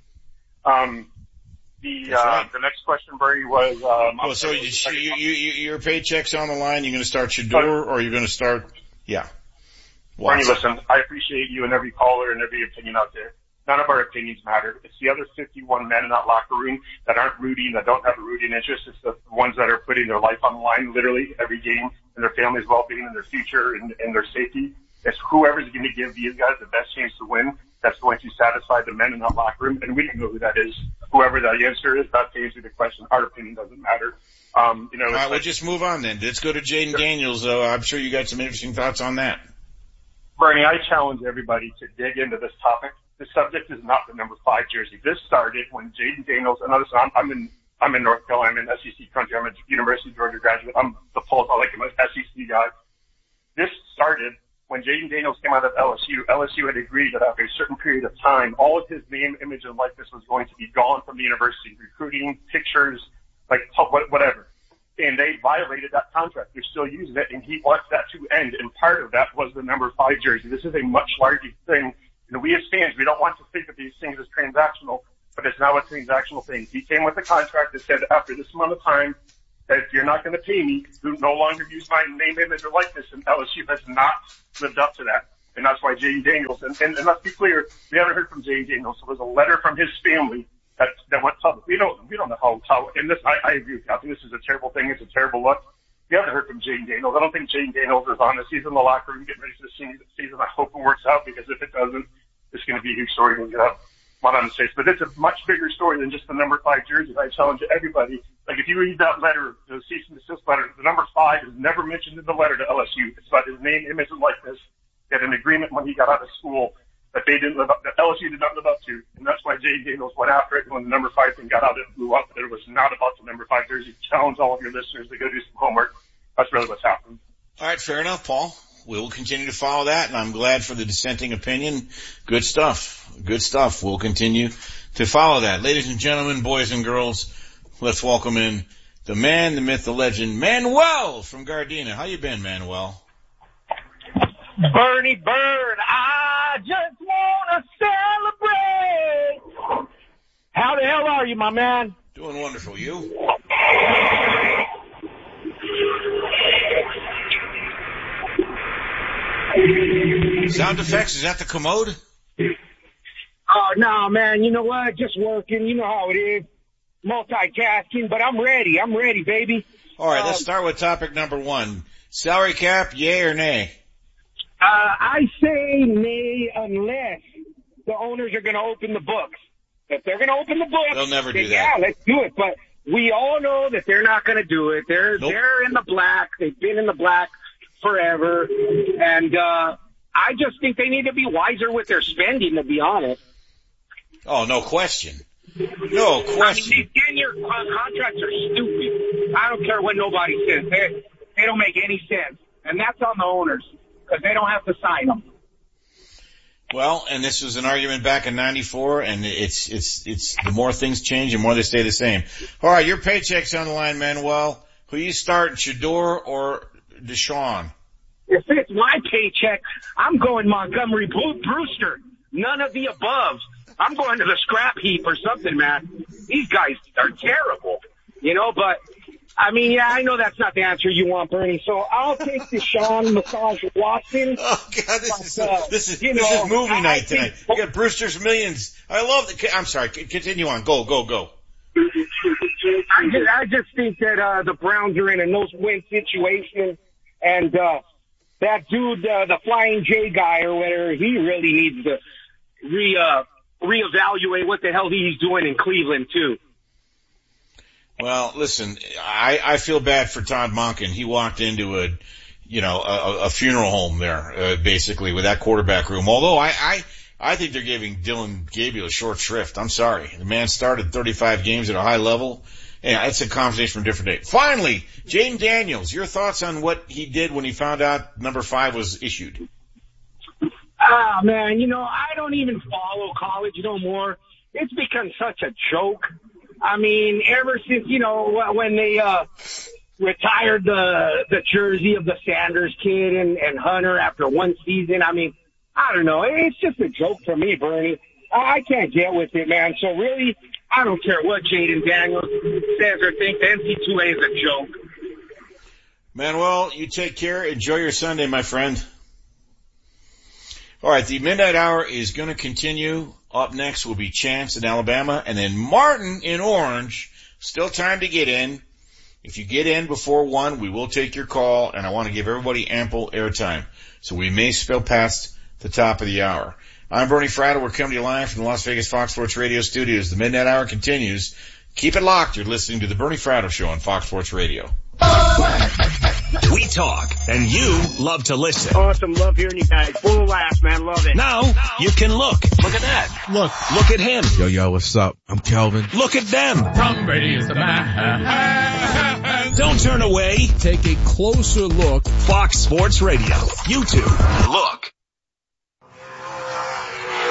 The next question, Bernie, was so your paycheck's on the line. You're going to start Shedeur, or you're going to start Bernie, listen, I appreciate you and every caller and every opinion out there. None of our opinions matter. It's the other 51 men in that locker room that aren't rooting, that don't have a rooting interest. It's the ones that are putting their life on the line literally every game, and their family's well-being and their future and their safety. It's whoever's going to give these guys the best chance to win that's going to satisfy the men in that locker room, and we don't know who that is. Whoever that answer is, that answers the question. Our opinion doesn't matter. All right, we'll just move on then. Let's go to Jaden Daniels. I'm sure you got some interesting thoughts on that. Bernie, I challenge everybody to dig into this topic. The subject is not the number 5 jersey. This started when Jaden Daniels, and listen, I'm in North Carolina. I'm in SEC country. I'm a University of Georgia graduate. I'm the pulse. I like him as SEC guy. This started when Jaden Daniels came out of LSU. LSU had agreed that after a certain period of time, all of his name, image, and likeness was going to be gone from the university. Recruiting, pictures, whatever. and they violated that contract. They're still using it, and he wants that to end. And part of that was the number 5 jersey. This is a much larger thing. We as fans, we don't want to think of these things as transactional, but it's now a transactional thing. He came with a contract that said after this amount of time, that if you're not going to pay me, you no longer use my name, image, or likeness, and LSU has not lived up to that. And that's why Jay Daniels, and let's be clear, we haven't heard from Jay Daniels. So there's a letter from his family that went public. We don't know how, and this, I agree with you. I think this is a terrible thing. It's a terrible look. We haven't heard from Jay Daniels. I don't think Jay Daniels is honest. He's in the locker room getting ready for the season. I hope it works out, because if it doesn't, it's going to be a huge story when we get up one on the face. But it's a much bigger story than just the number 5 jersey. I challenge everybody. Like, if you read that letter, the cease and desist letter, the number 5 is never mentioned in the letter to LSU. It's about his name, image, and likeness. He had an agreement when he got out of school that they didn't live up, that LSU did not live up to, and that's why Jay Daniels went after it. And when the number 5 thing got out, it blew up. But it was not about the number 5 jersey. Challenge all of your listeners to go do some homework. That's really what's happening. All right, fair enough, Paul. We will continue to follow that, and I'm glad for the dissenting opinion. Good stuff. Good stuff. We'll continue to follow that. Ladies and gentlemen, boys and girls, let's welcome in the man, the myth, the legend, Manuel from Gardena. How you been, Manuel? Bernie Bird, I just want to celebrate. How the hell are you, my man? Doing wonderful. You? Sound effects, is that the commode? Oh, no, man. You know what? Just working. You know how it is. Multitasking, but I'm ready. I'm ready, baby. All right, let's start with topic number 1. Salary cap, yay or nay? I say nay unless the owners are going to open the books. If they're going to open the books, they'll never do that. Yeah, let's do it. But we all know that they're not going to do it. They're in the black. They've been in the black forever. And I just think they need to be wiser with their spending, to be honest. Oh, no question. No question. I mean, these 10-year contracts are stupid. I don't care what nobody says. They don't make any sense. And that's on the owners, because they don't have to sign them. Well, and this was an argument back in '94, and it's the more things change, the more they stay the same. All right, your paycheck's on the line, Manuel. Who you start, Shedeur or Deshaun? If it's my paycheck, I'm going Montgomery Brewster. None of the above. I'm going to the scrap heap or something, man. These guys are terrible, but I mean, yeah, I know that's not the answer you want, Bernie. So I'll take Deshaun Massage Watson. Oh God, this is movie night tonight. You got Brewster's Millions. I love the. I'm sorry. Continue on. Go. I just think that the Browns are in a no-win situation, and that dude, the Flying J guy or whatever, he really needs to reevaluate what the hell he's doing in Cleveland too. Well, listen, I feel bad for Todd Monken. He walked into a funeral home there, basically, with that quarterback room. Although I think they're giving Dylan Gabriel a short shrift. I'm sorry. The man started 35 games at a high level. Yeah, it's a conversation from a different day. Finally, Jaden Daniels, your thoughts on what he did when he found out number 5 was issued? Ah, man, I don't even follow college no more. It's become such a joke. I mean, ever since, when they retired the jersey of the Sanders kid and Hunter after one season, I mean, I don't know. It's just a joke for me, Bernie. I can't get with it, man. So really, I don't care what Jaden Daniels says or thinks. The NC2A is a joke. Manuel, you take care. Enjoy your Sunday, my friend. All right, the Midnight Hour is going to continue. Up next will be Chance in Alabama, and then Martin in Orange. Still time to get in. If you get in before 1, we will take your call, and I want to give everybody ample airtime. So we may spill past the top of the hour. I'm Bernie Fratto. We're coming to you live from the Las Vegas Fox Sports Radio studios. The Midnight Hour continues. Keep it locked. You're listening to the Bernie Fratto Show on Fox Sports Radio. We talk, and you love to listen. Awesome. Love hearing you guys. Full of laughs, man. Love it. Now, you can look. Look at that. Look at him. Yo, what's up? I'm Kelvin. Look at them. Tom Brady is the man. Don't turn away. Take a closer look. Fox Sports Radio. YouTube. Look.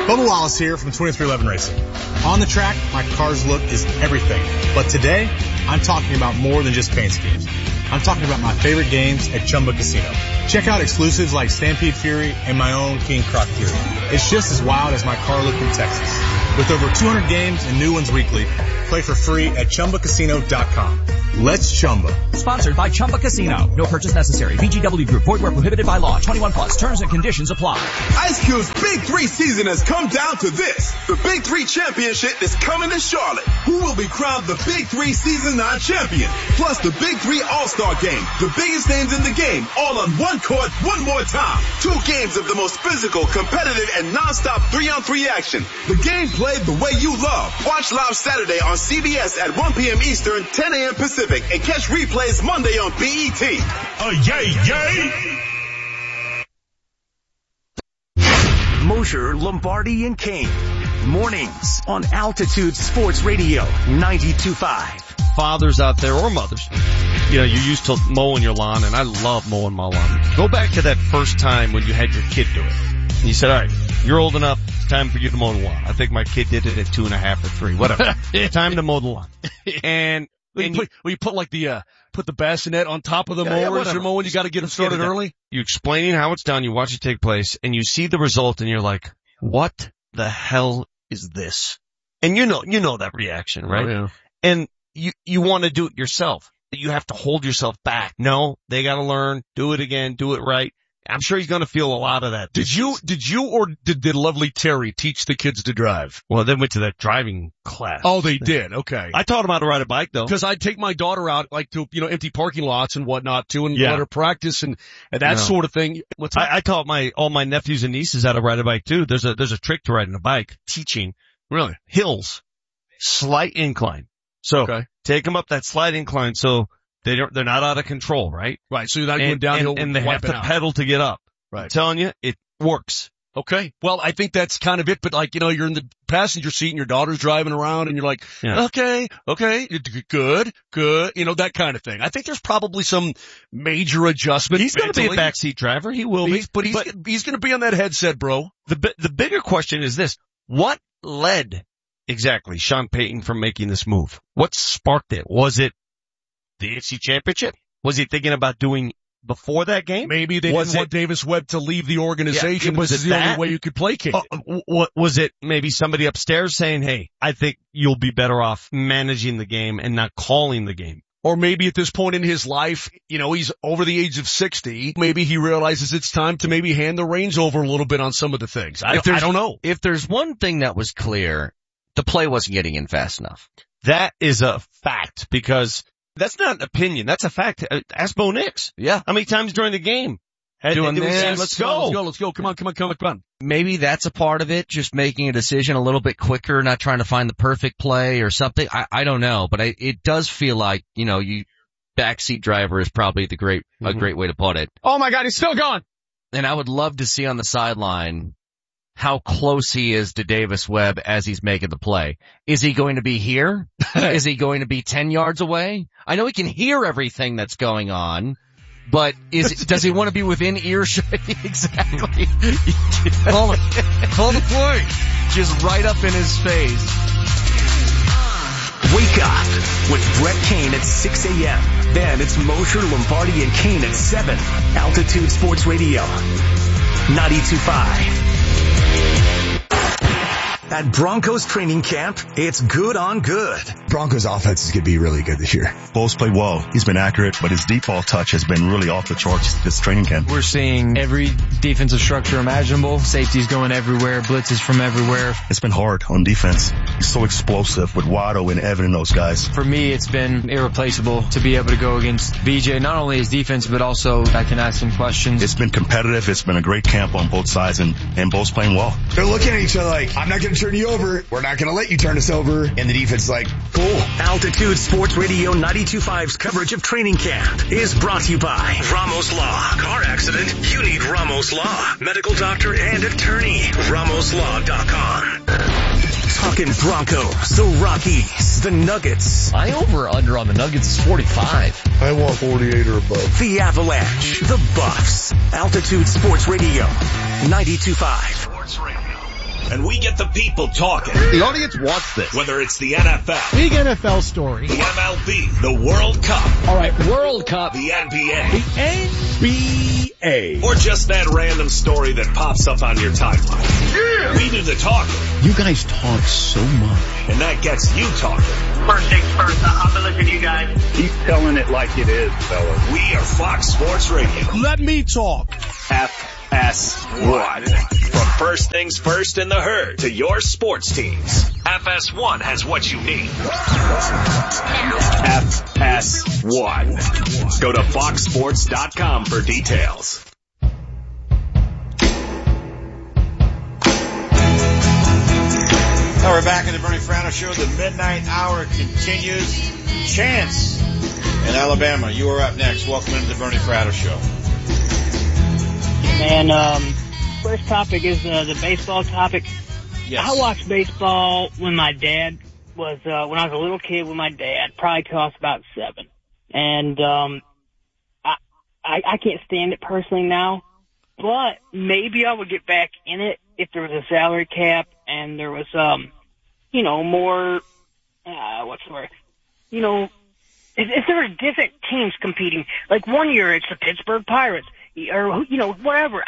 Bubba Wallace here from 2311 Racing. On the track, my car's look is everything. But today, I'm talking about more than just paint schemes. I'm talking about my favorite games at Chumba Casino. Check out exclusives like Stampede Fury and my own King Croc Fury. It's just as wild as my car look in Texas. With over 200 games and new ones weekly, play for free at ChumbaCasino.com. Let's Chumba. Sponsored by Chumba Casino. No purchase necessary. VGW Group. Void where prohibited by law. 21 plus. Terms and conditions apply. Ice Cube's Big 3 season has come down to this. The Big 3 Championship is coming to Charlotte. Who will be crowned the Big 3 Season 9 champion? Plus the Big 3 All-Star Game. The biggest names in the game. All on one court, one more time. 2 games of the most physical, competitive, and non-stop 3-on-3 action. The game played the way you love. Watch live Saturday on CBS at 1 p.m. Eastern, 10 a.m. Pacific. And catch replays Monday on BET. Mosher, Lombardi, and Kane. Mornings on Altitude Sports Radio 92.5. Fathers out there or mothers, you know, you're used to mowing your lawn, and I love mowing my lawn. Go back to that first time when you had your kid do it. And you said, all right, you're old enough, it's time for you to mow the lawn. I think my kid did it at 2.5 or 3, whatever. Time to mow the lawn. And you put like put the bassinet on top of the mower as you're mowing, you gotta get them started early. You explaining how it's done, you watch it take place, and you see the result, and you're like, what the hell is this? And you know that reaction, right? Oh, yeah. And you want to do it yourself. You have to hold yourself back. No, they gotta learn, do it again, do it right. I'm sure he's gonna feel a lot of that. Did you or did lovely Terry teach the kids to drive? Well, they went to that driving class. Oh, they did. Okay. I taught them how to ride a bike though. Because I'd take my daughter out like to, empty parking lots and whatnot too and let her practice and that sort of thing. I taught all my nephews and nieces how to ride a bike too. There's a trick to riding a bike. Teaching. Really? Hills. Slight incline. So take them up that slight incline so they're not out of control, right? Right. So you're not going downhill and they have to pedal to get up. Right. I'm telling you, it works. Okay. Well, I think that's kind of it, but you're in the passenger seat and your daughter's driving around and you're like, okay, good, that kind of thing. I think there's probably some major adjustment. He's going to be a backseat driver. He will be. But he's going to be on that headset, bro. The bigger question is this. What led exactly Sean Payton from making this move? What sparked it? Was it the AFC Championship? Was he thinking about doing before that game? Maybe they didn't want Davis Webb to leave the organization. Was this is the only way you could placate it. Was it maybe somebody upstairs saying, hey, I think you'll be better off managing the game and not calling the game? Or maybe at this point in his life, he's over the age of 60. Maybe he realizes it's time to maybe hand the reins over a little bit on some of the things. I don't know. If there's one thing that was clear, the play wasn't getting in fast enough. That is a fact because that's not an opinion. That's a fact. Ask Bo Nix. Yeah. How many times during the game? Doing this. Let's go. Come on. Maybe that's a part of it. Just making a decision a little bit quicker, not trying to find the perfect play or something. I don't know, but it does feel like, backseat driver is probably a great way to put it. Oh my God, he's still gone. And I would love to see on the sideline how close he is to Davis Webb as he's making the play. Is he going to be here? Is he going to be 10 yards away? I know he can hear everything that's going on, but does he want to be within earshot? Exactly. Call the play. Just right up in his face. Wake up with Brett Kane at 6 a.m. Then it's Mosher, Lombardi, and Kane at 7. Altitude Sports Radio 92.5. At Broncos training camp, it's good on good. Broncos offense is going to be really good this year. Bo's played well. He's been accurate, but his deep ball touch has been really off the charts this training camp. We're seeing every defensive structure imaginable. Safeties going everywhere. Blitzes from everywhere. It's been hard on defense. He's so explosive with Waddle and Evan and those guys. For me, it's been irreplaceable to be able to go against BJ, not only his defense, but also I can ask him questions. It's been competitive. It's been a great camp on both sides, and Bo's playing well. They're looking at each other like, I'm not going to turn you over. We're not going to let you turn us over. And the defense is like, cool. Altitude Sports Radio 92.5's coverage of training camp is brought to you by Ramos Law. Car accident? You need Ramos Law. Medical doctor and attorney. RamosLaw.com. Talking Broncos, the Rockies, the Nuggets. My over-under on the Nuggets is 45. I want 48 or above. The Avalanche, the Buffs. Altitude Sports Radio 92.5. Sports Radio and we get the people talking. The audience wants this. Whether it's the NFL, big NFL story, the MLB, the World Cup. All right, World Cup. The NBA. The NBA. Or just that random story that pops up on your timeline. Yeah. We do the talking. You guys talk so much. And that gets you talking. First things first, I'll be listening to you guys. Keep telling it like it is, fellas. We are Fox Sports Radio. Let me talk. FS1. From first things first in the herd to your sports teams, FS1 has what you need. FS1. Go to foxsports.com for details. Now we're back in the Bernie Fratto Show. The midnight hour continues. Chance in Alabama, you are up next. Welcome into the Bernie Fratto Show. And first topic is the baseball topic. Yes. I watched baseball when my dad was when I was a little kid with my dad, probably till I was about 7. And I can't stand it personally now, but maybe I would get back in it if there was a salary cap and there was more what's the word? If there were different teams competing, like one year it's the Pittsburgh Pirates, or, whatever.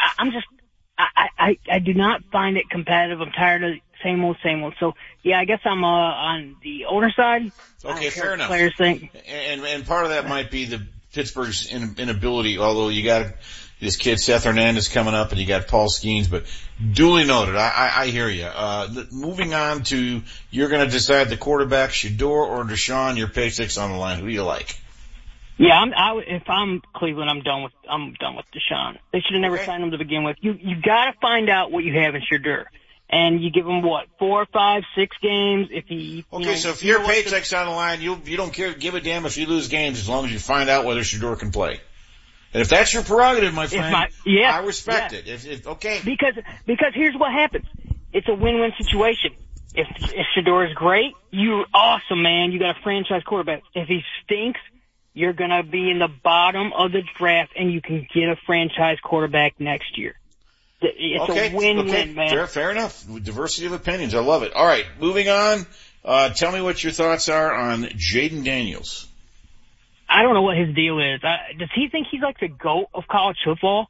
I do not find it competitive. I'm tired of same old. So, yeah, I guess I'm on the older side. Okay, fair enough. Players think. And part of that might be the Pittsburgh's inability, although you got this kid Seth Hernandez coming up and you got Paul Skeens, but duly noted. I hear you. Moving on to, you're going to decide the quarterback, Shedeur or Deshaun, your paycheck's on the line. Who do you like? Yeah, if I'm Cleveland, I'm done with Deshaun. They should have never signed him to begin with. You got to find out what you have in Shedeur, and you give him 4, 5, 6 games. If he so if your paycheck's on the line, you don't give a damn if you lose games as long as you find out whether Shedeur can play. And if that's your prerogative, my friend, I respect it. Okay. Because here's what happens. It's a win-win situation. If Shedeur is great, you're awesome, man. You got a franchise quarterback. If he stinks, you're going to be in the bottom of the draft, and you can get a franchise quarterback next year. It's a win-win, man. Fair enough. Diversity of opinions. I love it. All right, moving on. Tell me what your thoughts are on Jaden Daniels. I don't know what his deal is. Does he think he's like the GOAT of college football?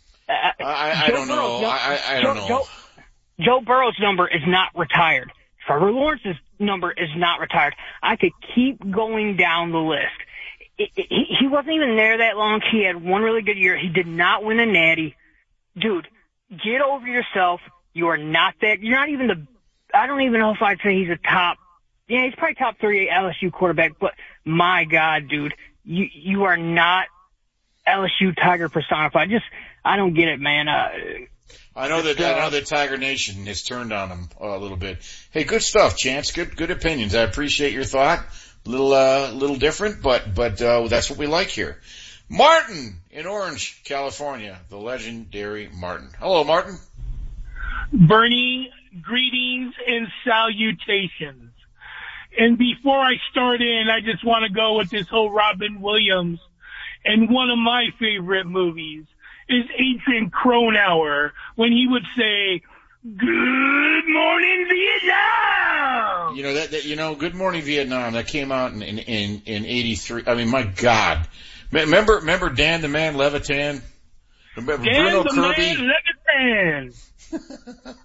I don't know. I don't know. Joe Burrow's number is not retired. Trevor Lawrence's number is not retired. I could keep going down the list. He wasn't even there that long. He had one really good year. He did not win a natty. Dude, get over yourself. You are not that. You're not even I don't even know if I'd say he's a top. Yeah, he's probably top 38 LSU quarterback, but my God, dude, you are not LSU Tiger personified. I don't get it, man. I know that Tiger Nation has turned on him a little bit. Hey, good stuff, Chance. Good opinions. I appreciate your thought. Little different, but that's what we like here. Martin in Orange, California, the legendary Martin. Hello, Martin. Bernie, greetings and salutations. And before I start in, I just want to go with this whole Robin Williams. And one of my favorite movies is Adrian Cronauer when he would say, "Good morning, Vietnam." Good Morning Vietnam. That came out in 83. I mean, my God. Remember Dan the Man Levitan? Remember Bruno Kirby? Man Levitan.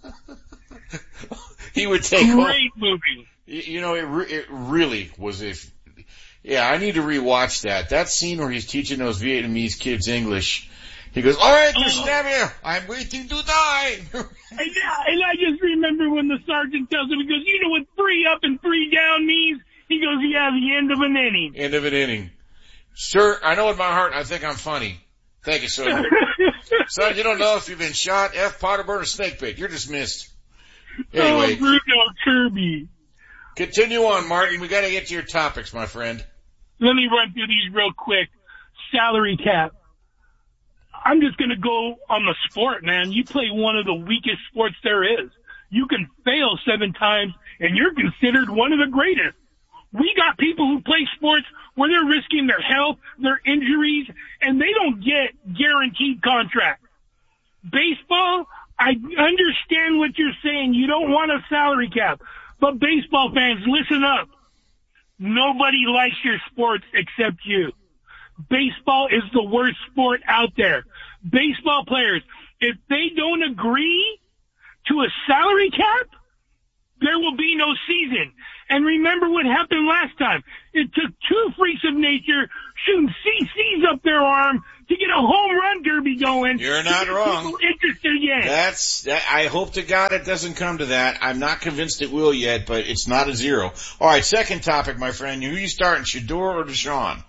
He would take great movie. It really was. I need to rewatch that. That scene where he's teaching those Vietnamese kids English. He goes, "All right, Mr. Navia, I'm waiting to die." And I just remember when the sergeant tells him, he goes, "You know what 3 up and 3 down means?" He goes, "Yeah, the end of an inning." End of an inning. Sir, I know in my heart I think I'm funny. Thank you, sir. Son, you don't know if you've been shot, Potter burn, or snake bit. You're dismissed. Anyway. Bruno Kirby. Continue on, Martin. We got to get to your topics, my friend. Let me run through these real quick. Salary cap. I'm just going to go on the sport, man. You play one of the weakest sports there is. You can fail 7 times, and you're considered one of the greatest. We got people who play sports where they're risking their health, their injuries, and they don't get guaranteed contracts. Baseball, I understand what you're saying. You don't want a salary cap. But baseball fans, listen up. Nobody likes your sports except you. Baseball is the worst sport out there. Baseball players, if they don't agree to a salary cap, there will be no season. And remember what happened last time. It took two freaks of nature shooting CCs up their arm to get a home run derby going. You're not wrong. Interested again. I hope to God it doesn't come to that. I'm not convinced it will yet, but it's not a zero. All right, second topic, my friend. Who you starting, Shedeur or Deshaun?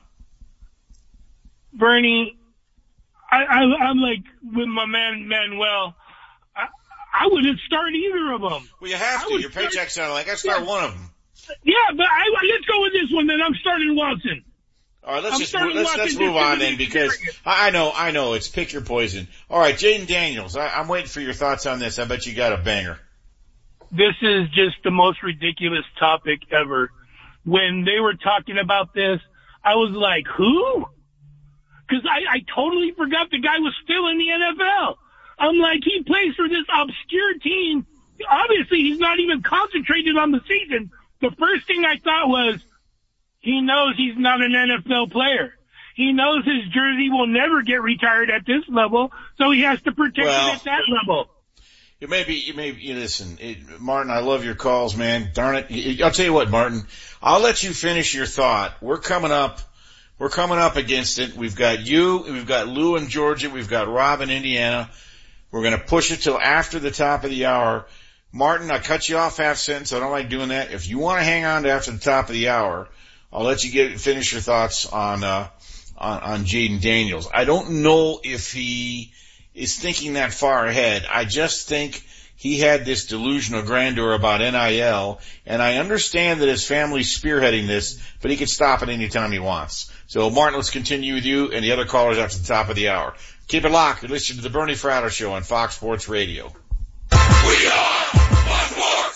Bernie, I'm like with my man Manuel. I wouldn't start either of them. Well, you have to. Your paycheck's not like I start one of them. Yeah, but let's go with this one then. I'm starting Watson. All right, let's move on then, because I know it's pick your poison. All right, Jaden Daniels, I'm waiting for your thoughts on this. I bet you got a banger. This is just the most ridiculous topic ever. When they were talking about this, I was like, who? Because I totally forgot the guy was still in the NFL. I'm like, he plays for this obscure team. Obviously, he's not even concentrated on the season. The first thing I thought was, he knows he's not an NFL player. He knows his jersey will never get retired at this level, so he has to protect it at that level. Listen, Martin, I love your calls, man. Darn it. I'll tell you what, Martin, I'll let you finish your thought. We're coming up against it. We've got you, we've got Lou in Georgia, we've got Rob in Indiana. We're going to push it till after the top of the hour. Martin, I cut you off half sentence. I don't like doing that. If you want to hang on to after the top of the hour, I'll let you finish your thoughts on Jaden Daniels. I don't know if he is thinking that far ahead. I just think he had this delusional grandeur about NIL, and I understand that his family's spearheading this, but he can stop it anytime he wants. So, Martin, let's continue with you and the other callers after the top of the hour. Keep it locked. You're listening to the Bernie Fratto Show on Fox Sports Radio. We are Fox Sports.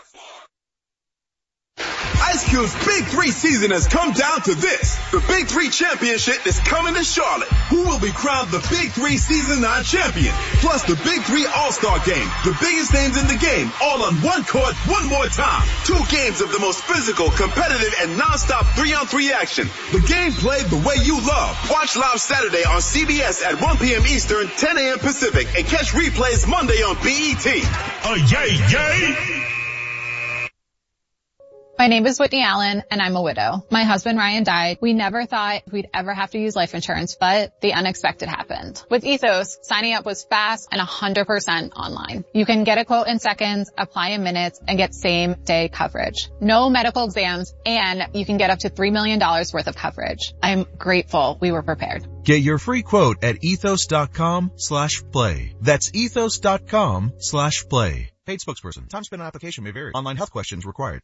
Ice Cube's Big 3 season has come down to this. The Big 3 Championship is coming to Charlotte. Who will be crowned the Big 3 Season 9 champion? Plus the Big 3 All-Star Game. The biggest names in the game, all on one court, one more time. 2 games of the most physical, competitive, and non-stop 3-on-3 action. The game played the way you love. Watch live Saturday on CBS at 1 p.m. Eastern, 10 a.m. Pacific, and catch replays Monday on BET. Yay! My name is Whitney Allen, and I'm a widow. My husband Ryan died. We never thought we'd ever have to use life insurance, but the unexpected happened. With Ethos, signing up was fast and 100% online. You can get a quote in seconds, apply in minutes, and get same-day coverage. No medical exams, and you can get up to $3 million worth of coverage. I'm grateful we were prepared. Get your free quote at ethos.com/play. That's ethos.com/play. Paid spokesperson. Time spent on application may vary. Online health questions required.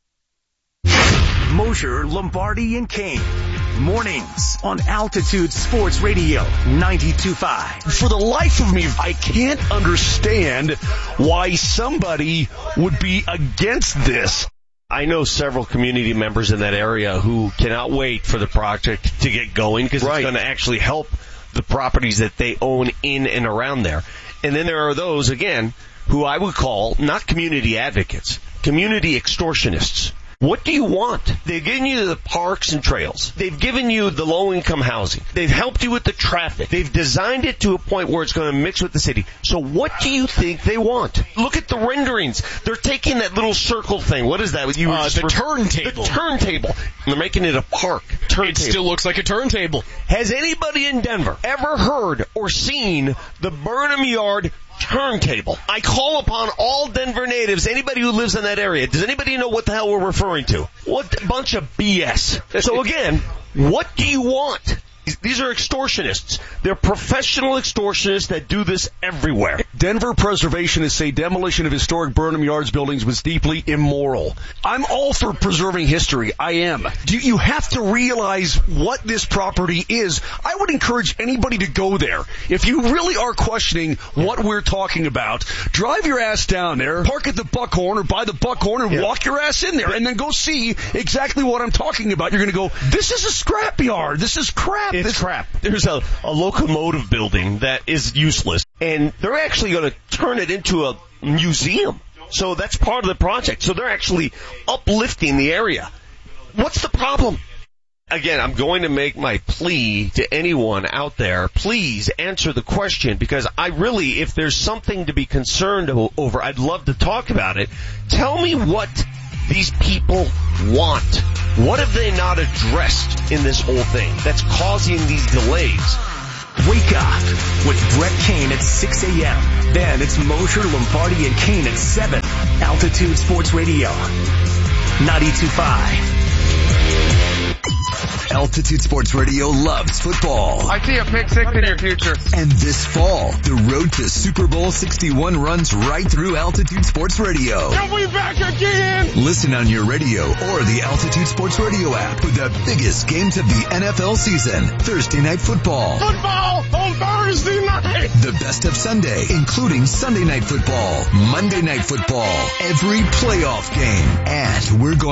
Mosher, Lombardi, and Kane. Mornings on Altitude Sports Radio 92.5. For the life of me, I can't understand why somebody would be against this. I know several community members in that area who cannot wait for the project to get going because it's going to actually help the properties that they own in and around there. And then there are those, again, who I would call not community advocates, community extortionists. What do you want? They've given you the parks and trails. They've given you the low-income housing. They've helped you with the traffic. They've designed it to a point where it's going to mix with the city. So what do you think they want? Look at the renderings. They're taking that little circle thing. What is that? The turntable. The turntable. And they're making it a park. Turntable. It still looks like a turntable. Has anybody in Denver ever heard or seen the Burnham Yard turntable? I call upon all Denver natives, anybody who lives in that area. Does anybody know what the hell we're referring to? What bunch of BS. So again, what do you want? These are extortionists. They're professional extortionists that do this everywhere. Denver preservationists say demolition of historic Burnham Yards buildings was deeply immoral. I'm all for preserving history. I am. You have to realize what this property is. I would encourage anybody to go there. If you really are questioning what we're talking about, drive your ass down there, park at the Buckhorn or by the Buckhorn and walk your ass in there and then go see exactly what I'm talking about. You're going to go, this is a scrapyard. This is crap. It's crap. There's a locomotive building that is useless. and they're actually going to turn it into a museum. So that's part of the project. So they're actually uplifting the area. What's the problem? Again, I'm going to make my plea to anyone out there. Please answer the question, because I really, if there's something to be concerned over, I'd love to talk about it. Tell me what these people want. What have they not addressed in this whole thing that's causing these delays? Wake up with Brett Kane at 6 a.m. Then it's Mosher, Lombardi, and Kane at 7. Altitude Sports Radio, 92.5. Altitude Sports Radio loves football. I see a pick six in your future. And this fall, the road to Super Bowl 61 runs right through Altitude Sports Radio. Don't be back again! Listen on your radio or the Altitude Sports Radio app for the biggest games of the NFL season. Thursday Night Football. Football on Thursday night! The best of Sunday, including Sunday Night Football, Monday Night Football, every playoff game. And we're going